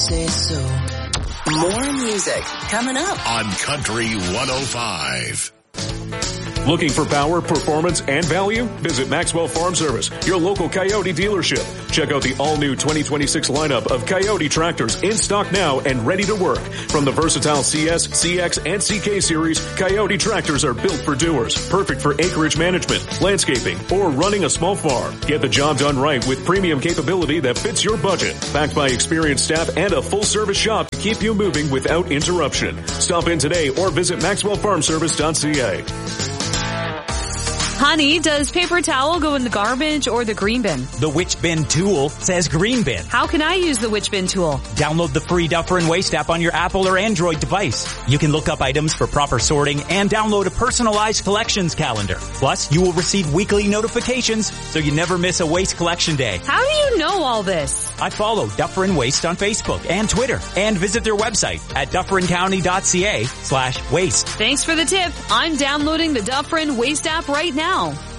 say so. More music coming up on Country 105. Looking for power, performance, and value? Visit Maxwell Farm Service, your local Coyote dealership. Check out the all-new 2026 lineup of Coyote tractors in stock now and ready to work. From the versatile CS, CX, and CK series, Coyote tractors are built for doers, perfect for acreage management, landscaping, or running a small farm. Get the job done right with premium capability that fits your budget. Backed by experienced staff and a full-service shop to keep you moving without interruption. Stop in today or visit MaxwellFarmService.ca. Honey, does paper towel go in the garbage or the green bin? The Which Bin tool says green bin. How can I use the Which Bin tool? Download the free Duffer & Waste app on your Apple or Android device. You can look up items for proper sorting and download a personalized collections calendar. Plus, you will receive weekly notifications so you never miss a waste collection day. How do you know all this? I follow Duffer & Waste on Facebook and Twitter and visit their website at dufferincounty.ca/waste. Thanks for the tip. I'm downloading the Duffer & Waste app right now.